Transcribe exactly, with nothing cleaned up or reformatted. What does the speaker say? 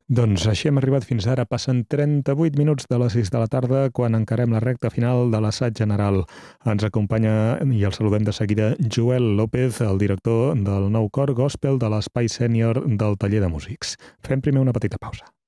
Doncs així hem arribat fins ara. Passen trenta-vuit minuts de les sis de la tarda quan encarem la recta final de l'assaig general. Ens acompanya i el saludem de seguida Joel López, el director del nou cor gospel de l'Espai Sènior del Taller de Músics. Fem primer una petita pausa.